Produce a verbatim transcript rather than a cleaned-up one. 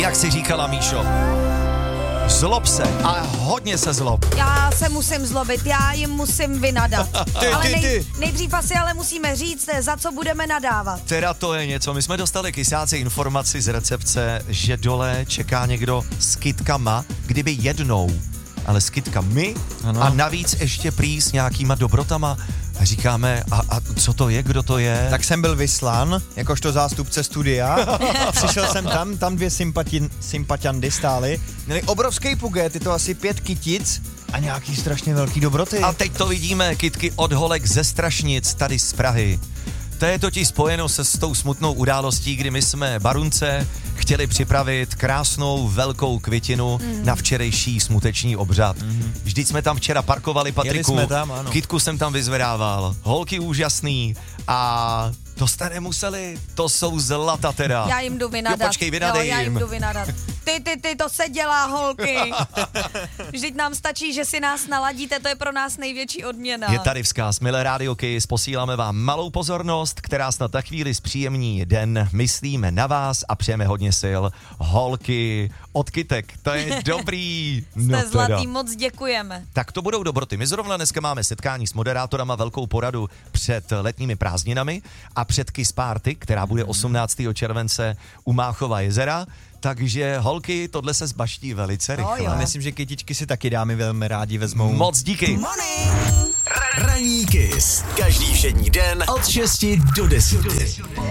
Jak jsi říkala, Míšo, zlob se a hodně se zlob. Já se musím zlobit, já jim musím vynadat. Ty, ale ty, nej, ty. nejdřív asi ale musíme říct, za co budeme nadávat. Teda to je něco. My jsme dostali kysáci informaci z recepce, že dole čeká někdo s kytkama, kdyby jednou, ale s kytkami Ano. a navíc ještě prý s nějakýma dobrotama. A říkáme, a, a co to je, kdo to je? Tak jsem byl vyslán, jakožto zástupce studia. Přišel jsem tam, tam dvě sympatin, sympatiandy stály. Měli obrovský puget, je to asi pět kytic a nějaký strašně velký dobroty. A teď to vidíme, kytky od holek ze Strašnic, tady z Prahy. To je totiž spojeno se s tou smutnou událostí, kdy my jsme Barunce chtěli připravit krásnou velkou květinu mm. na včerejší smuteční obřad. Mm. Vždyť jsme tam včera parkovali, Patriku. Jeli jsme tam, ano. Kytku jsem tam vyzvedával. Holky úžasný. A to jste nemuseli, to jsou zlata teda. Já jim jdu vynadat. Jo, počkej, vynadej jo, já jim jim. jdu vynadat. Ty, ty, ty, to se dělá, holky. Vždyť nám stačí, že si nás naladíte, to je pro nás největší odměna. Je tady vzkaz, milé Radio Kiss, posíláme vám malou pozornost, která snad na chvíli zpříjemní den. Myslíme na vás a přejeme hodně sil. Holky od kytek, to je dobrý. Jste no zlatý, teda. moc děkujeme. Tak to budou dobroty. My zrovna dneska máme setkání s moderátorama, velkou poradu před letními prázdninami a před Kiss Party, která bude osmnáctého července u Máchova jezera. Takže holky, tohle se zbaští velice rychle. jo. A myslím, že kytičky si taky dámy velmi rádi vezmou. Moc díky. Ranní Kiss. Každý všední den od šesti do deseti.